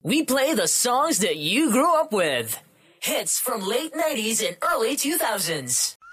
We play the songs that you grew up with. Hits from late 90s and early 2000s.